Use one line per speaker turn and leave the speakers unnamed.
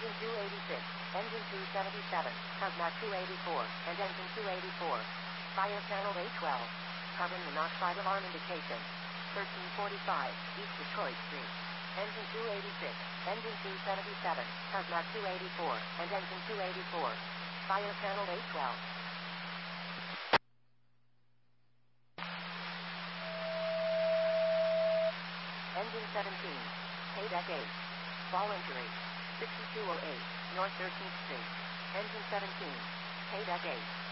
Engine 286, Engine 277, Hazmat 284, and Engine 284. Fire channel A12. Carbon monoxide alarm indication. 1345, East Detroit Street. Engine 286, Engine 277, Hazmat 284, and Engine 284. Fire channel A12. Engine 17, Paydeck 8. Fall injury. 6208, North 13th Street. Engine 17, Paydeck 8.